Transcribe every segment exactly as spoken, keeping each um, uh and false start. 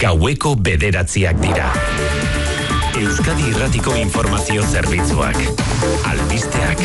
Gaueko bederatziak dira. Euskadi Irratiko Informazio Zerbitzuak. Albisteak.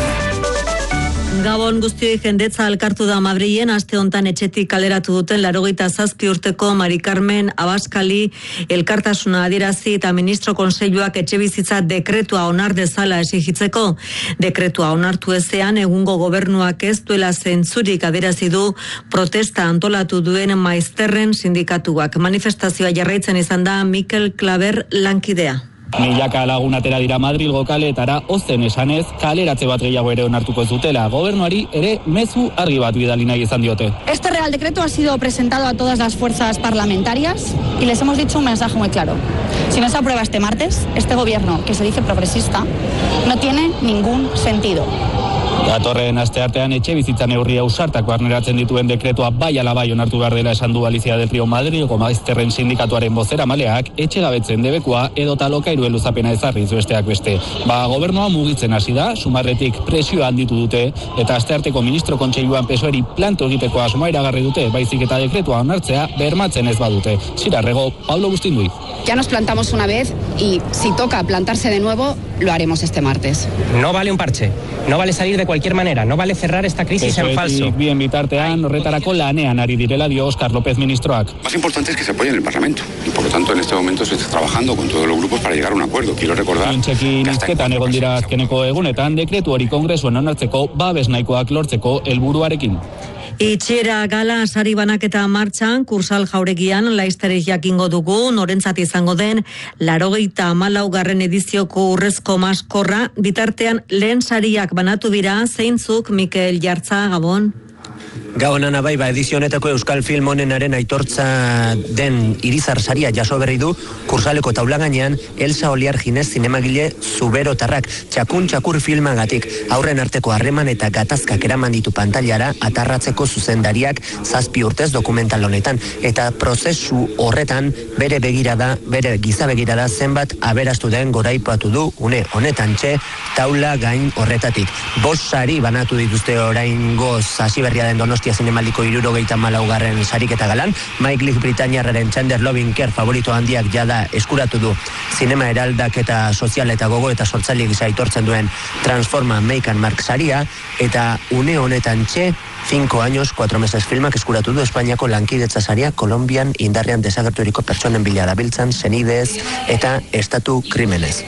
Gabon guztioi, jendetza elkartu da Madrilen aste hontan etxetik kaleratu duten laurogeita zazpi urteko Mari Carmen Abaskali elkartasuna adierazi eta ministro kontseiluak etxebizitza dekretua onar dezala exigitzeko. Dekretua onartu ezean egungo gobernuak ez duela zentzurik adierazi du protesta antolatu duen maizterren sindikatuak. Manifestazioa jarraitzen izan da Mikel Klaber lankidea. Milaka lagun atera dira Madrilgo kaleetara ozen esanez kaleratze bat gehiago ere onartuko zutela. Gobernuari ere mezu argi bat bidali nahi izan diote. Este Real Decreto ha sido presentado a todas las fuerzas parlamentarias y les hemos dicho un mensaje muy claro. Si no se aprueba este martes, este gobierno, que se dice progresista, no tiene ningún sentido. Datorren asteartean etxe bizitza neurri ausartak barneratzen dituen dekretua bai ala bai onartu behar dela esan du Alicia del Rio Madrilgo maizterren sindikatuaren bozera maleak etxe gabetzen debekua edota lokairuen luzapena ezarriz besteak beste. Ba, gobernua mugitzen hasi da, sumarretik presioa handitu dute eta astearteko ministro kontseiluan P S O E-ri planto egiteko asmoa iragarri dute, baizik eta dekretua onartzea bermatzen ez badute. Zirarrego, Pablo Bustinduy. Ya nos plantamos una vez y si toca plantarse de nuevo, lo haremos este martes. No vale un parche, no vale salir de cualquier manera, no vale cerrar esta crisis en falso. Bien bitartean, horretarako lanean ari direla dio Óscar López ministroak. Más importante es que se apoye en el Parlamento y por lo tanto en este momento se está trabajando con todos los grupos para llegar a un acuerdo. Quiero recordar Intxekin izketan egon dira azkeneko egunetan dekretu hori kongresuen onartzeko babes nahikoak lortzeko helburuarekin. Itxiera gala sari banaketa martxan, Kursal jauregian laizterik jakingo dugu, norentzat izango den, laurogeita hamalaugarren edizioko urrezko maskorra, bitartean lehen sariak banatu dira, zeintzuk Mikel Jartza, Gabon? Gabonan abai, ba, edizio honetako Euskal Film honenaren aitortza den Irizar saria jaso berri du Kursaleko taula gainean Elsa Oliar Ginez zinemagile zuberotarrak txakun txakur filmagatik aurren arteko harreman eta gatazkak eraman ditu pantailara atarratzeko zuzendariak zazpi urtez dokumental honetan eta prozesu horretan bere begirada, bere giza begirada zenbat aberastu den goraipatu du une honetan txe taula gain horretatik. Bost sari banatu dituzte oraingo hasi berria den Donostia zinemaldiko hirurogeita hamalaugarren sariketa galan, Mike Leigh Britainiarraren Chandler Lovinker favorito handiak jada eskuratu du zinema eraldaketa sozial eta gogo eta sortzaile gisa aitortzen duen Transforma Make and Mark saria eta une honetan txe cinco años, cuatro meses filmak eskuratu du Espainiako lankidetza saria Kolonbian indarrean desagerturiko pertsonen bila dabiltzan senidez eta estatu krimenez.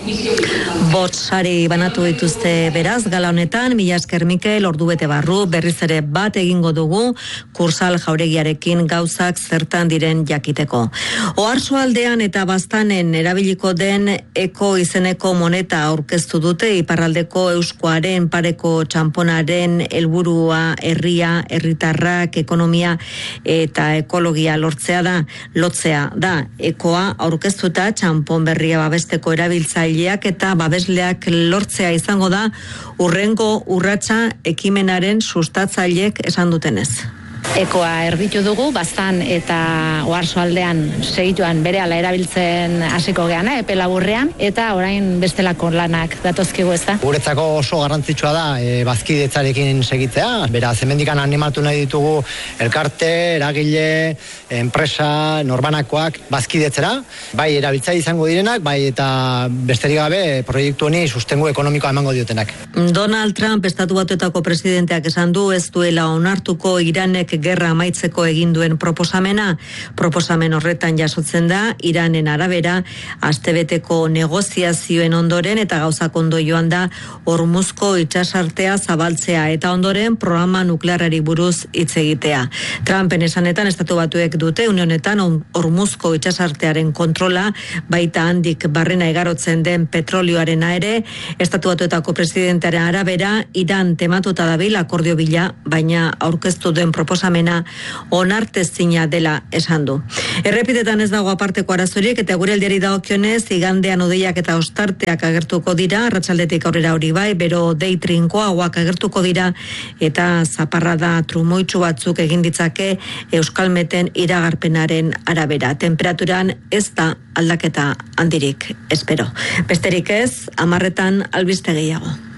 Bost sari banatu dituzte beraz gala honetan, mila esker Mikel, ordu bete barru, berriz ere bat egingo dugu Kursal jauregiarekin gauzak zertan diren jakiteko. Oarsoaldean eta Baztanen erabiliko den Eko izeneko moneta aurkeztu dute iparraldeko euskoaren pareko txamponaren helburua herria, herritarrak, ekonomia eta ekologia lortzea da, lotzea da. Ekoa aurkeztuta txampon berria babesteko erabiltzaileak eta babesleak lortzea izango da urrengo urratsa ekimenaren sustatzaileek esan dutenez. Ekoa erditu dugu, Baztan eta Oarsoaldean segituan berehala erabiltzen hasiko geana, epe laburrean, eta orain bestelako lanak datozkigu ez da. Guretzako oso garrantzitsua da e, bazkidetzarekin segitzea, beraz, hemendikan animatu nahi ditugu elkarte, eragile, enpresa, norbanakoak bazkidetzera, bai erabiltzaile izango direnak, bai eta besterik gabe proiektu honi sustengu ekonomikoa emango diotenak. Donald Trump estatu batuetako presidenteak esan du ez duela onartuko Iranek gerra amaitzeko egin duen proposamena. Proposamen horretan jasotzen da Iranen arabera astebeteko negoziazioen ondoren eta gauzak ondo joan da Hormuzko itsasartea zabaltzea eta ondoren programa nuklearrari buruz hitz egitea. Trumpen esanetan estatu batuek dute une honetan Hormuzko itsasartearen kontrola, baita handik barrena igarotzen den petrolioarena ere. Estatu batuetako presidentearen arabera Iran tematuta dabil akordio bila, baina aurkeztu den proposamena onartezina dela esan du. Errepidetan ez dago aparteko arazorik eta gure aldiari dagokionez igandean hodeiak eta ostarteak agertuko dira, arratsaldetik aurrera hori bai, bero dei trinkoagoak agertuko dira eta zaparrada trumoitsu batzuk egin ditzake Euskalmeten iragarpenaren arabera. Temperaturan ez da aldaketa handirik espero. Besterik ez, hamarretan albiste gehiago.